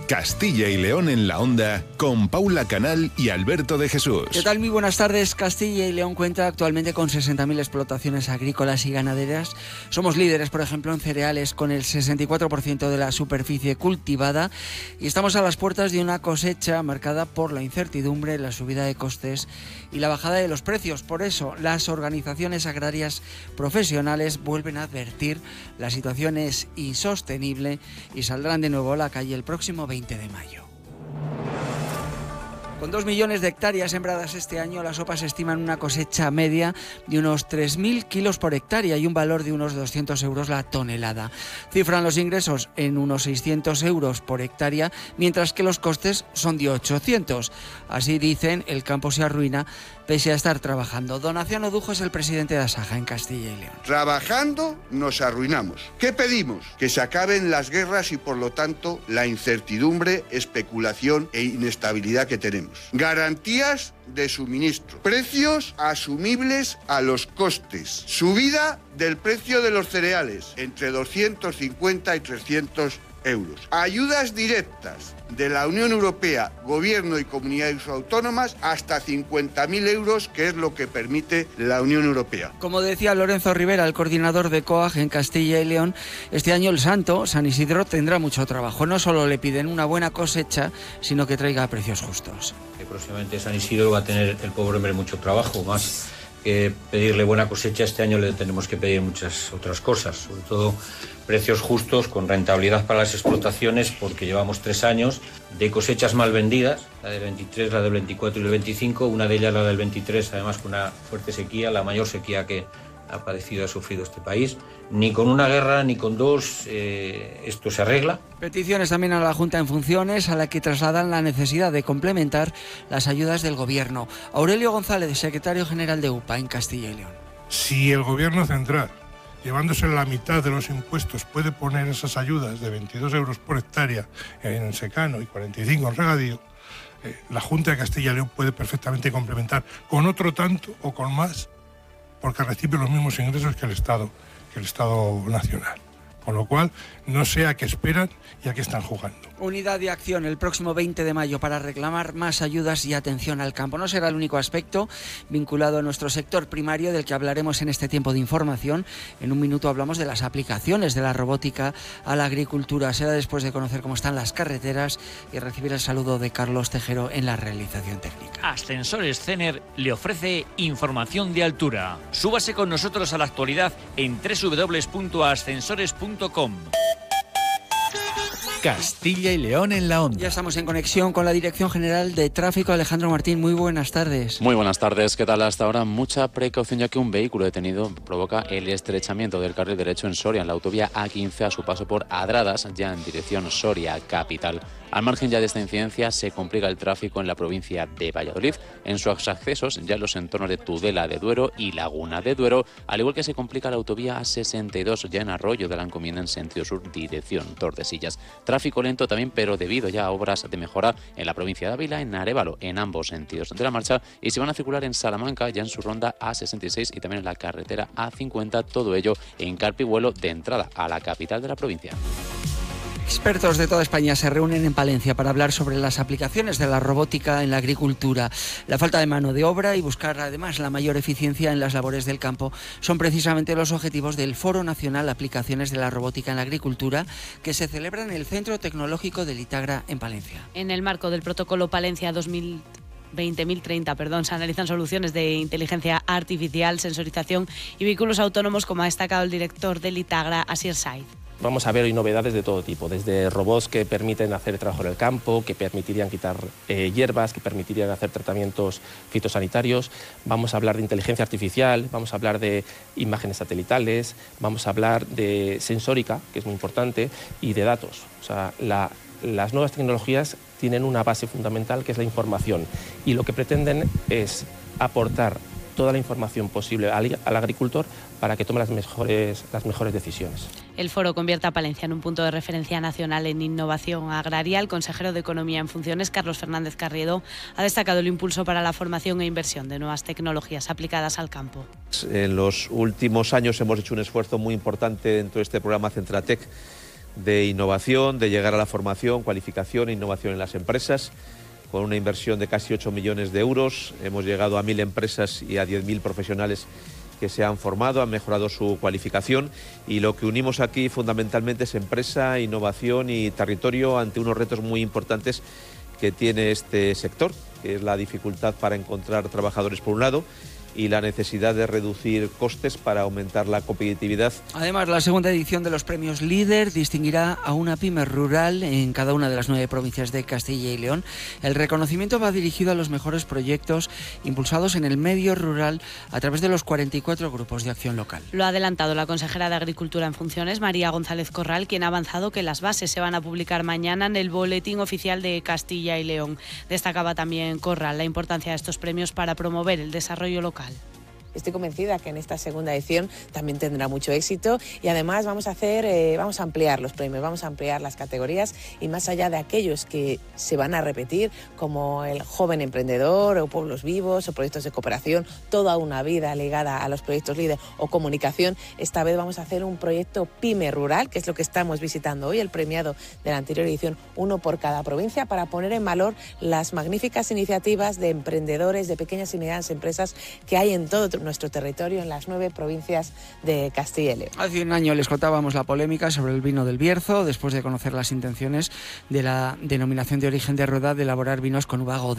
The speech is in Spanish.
Castilla y León en la Onda, con Paula Canal y Alberto de Jesús. ¿Qué tal? Muy buenas tardes. Castilla y León cuenta actualmente con 60.000 explotaciones agrícolas y ganaderas. Somos líderes, por ejemplo, en cereales, con el 64% de la superficie cultivada, y estamos a las puertas de una cosecha marcada por la incertidumbre, la subida de costes y la bajada de los precios. Por eso, las organizaciones agrarias profesionales vuelven a advertir: la situación es insostenible y saldrán de nuevo a la calle el próximo 20 de mayo. Con 2 millones de hectáreas sembradas este año, las OPA estiman una cosecha media de unos 3.000 kilos por hectárea y un valor de unos 200 euros la tonelada. Cifran los ingresos en unos 600 euros por hectárea, mientras que los costes son de 800. Así dicen, el campo se arruina pese a estar trabajando. Donación Odujo es el presidente de Asaja en Castilla y León. Trabajando nos arruinamos. ¿Qué pedimos? Que se acaben las guerras y, por lo tanto, la incertidumbre, especulación e inestabilidad que tenemos. Garantías de suministro, precios asumibles a los costes, subida del precio de los cereales entre 250 y 300 euros. Ayudas directas de la Unión Europea, Gobierno y comunidades autónomas hasta 50.000 euros, que es lo que permite la Unión Europea. Como decía Lorenzo Rivera, el coordinador de COAG en Castilla y León, este año el santo, San Isidro, tendrá mucho trabajo. No solo le piden una buena cosecha, sino que traiga precios justos. Próximamente San Isidro va a tener el pobre hombre mucho trabajo, más que pedirle buena cosecha. Este año le tenemos que pedir muchas otras cosas, sobre todo precios justos con rentabilidad para las explotaciones, porque llevamos 3 años de cosechas mal vendidas, la del 23, la del 24 y el 25, una de ellas la del 23, además con una fuerte sequía, la mayor sequía que ha padecido, ha sufrido este país. Ni con una guerra ni con dos esto se arregla. Peticiones también a la Junta en funciones, a la que trasladan la necesidad de complementar las ayudas del Gobierno. Aurelio González, secretario general de UPA en Castilla y León. Si el Gobierno central, llevándose la mitad de los impuestos, puede poner esas ayudas de 22 euros por hectárea en secano y 45 en regadío, la Junta de Castilla y León puede perfectamente complementar con otro tanto o con más, porque recibe los mismos ingresos que el Estado nacional. Con lo cual, no sé a qué esperan y a qué están jugando. Unidad de acción el próximo 20 de mayo para reclamar más ayudas y atención al campo. No será el único aspecto vinculado a nuestro sector primario del que hablaremos en este tiempo de información. En un minuto hablamos de las aplicaciones de la robótica a la agricultura. Será después de conocer cómo están las carreteras y recibir el saludo de Carlos Tejero en la realización técnica. Ascensores Cener le ofrece información de altura. Súbase con nosotros a la actualidad en www.ascensores.com. Castilla y León en la Onda. Ya estamos en conexión con la Dirección General de Tráfico. Alejandro Martín, muy buenas tardes. Muy buenas tardes, ¿qué tal? Hasta ahora mucha precaución, ya que un vehículo detenido provoca el estrechamiento del carril derecho en Soria, en la autovía A15 a su paso por Adradas, ya en dirección Soria capital. Al margen ya de esta incidencia, se complica el tráfico en la provincia de Valladolid, en sus accesos ya en los entornos de Tudela de Duero y Laguna de Duero, al igual que se complica la autovía A62 ya en Arroyo de la Encomienda en sentido sur, dirección Tordesillas. Tráfico lento también, pero debido ya a obras de mejora en la provincia de Ávila, en Arévalo, en ambos sentidos de la marcha, y se van a circular en Salamanca ya en su ronda A66 y también en la carretera A50, todo ello en Carpihuelo de entrada a la capital de la provincia. Expertos de toda España se reúnen en Palencia para hablar sobre las aplicaciones de la robótica en la agricultura. La falta de mano de obra y buscar además la mayor eficiencia en las labores del campo son precisamente los objetivos del Foro Nacional Aplicaciones de la Robótica en la Agricultura, que se celebra en el Centro Tecnológico del Itagra en Palencia. En el marco del protocolo Palencia 2030, se analizan soluciones de inteligencia artificial, sensorización y vehículos autónomos, como ha destacado el director del Itagra, Asier Said. Vamos a ver hoy novedades de todo tipo, desde robots que permiten hacer el trabajo en el campo, que permitirían quitar hierbas, que permitirían hacer tratamientos fitosanitarios. Vamos a hablar de inteligencia artificial, vamos a hablar de imágenes satelitales, vamos a hablar de sensórica, que es muy importante, y de datos. O sea, las nuevas tecnologías tienen una base fundamental, que es la información, y lo que pretenden es aportar toda la información posible al agricultor para que tome las mejores decisiones. El foro convierte a Palencia en un punto de referencia nacional en innovación agraria. El consejero de Economía en funciones, Carlos Fernández Carriedo, ha destacado el impulso para la formación e inversión de nuevas tecnologías aplicadas al campo. En los últimos años hemos hecho un esfuerzo muy importante dentro de este programa Centratec de innovación, de llegar a la formación, cualificación e innovación en las empresas. Con una inversión de casi 8 millones de euros, hemos llegado a 1.000 empresas y a 10.000 profesionales que se han formado, han mejorado su cualificación, y lo que unimos aquí fundamentalmente es empresa, innovación y territorio ante unos retos muy importantes que tiene este sector, que es la dificultad para encontrar trabajadores por un lado y la necesidad de reducir costes para aumentar la competitividad. Además, la segunda edición de los premios Líder distinguirá a una pyme rural en cada una de las 9 provincias de Castilla y León. El reconocimiento va dirigido a los mejores proyectos impulsados en el medio rural a través de los 44 grupos de acción local. Lo ha adelantado la consejera de Agricultura en funciones, María González Corral, quien ha avanzado que las bases se van a publicar mañana en el Boletín Oficial de Castilla y León. Destacaba también Corral la importancia de estos premios para promover el desarrollo local. Estoy convencida que en esta segunda edición también tendrá mucho éxito, y además vamos a ampliar los premios, vamos a ampliar las categorías, y más allá de aquellos que se van a repetir, como el joven emprendedor o pueblos vivos o proyectos de cooperación, toda una vida ligada a los proyectos líder o comunicación, esta vez vamos a hacer un proyecto pyme rural, que es lo que estamos visitando hoy, el premiado de la anterior edición, uno por cada provincia, para poner en valor las magníficas iniciativas de emprendedores, de pequeñas y medianas empresas que hay en todo nuestro territorio, en las 9 provincias de Castilla y León. Hace un año les contábamos la polémica sobre el vino del Bierzo, después de conocer las intenciones de la denominación de origen de Rueda de elaborar vinos con uva Godel.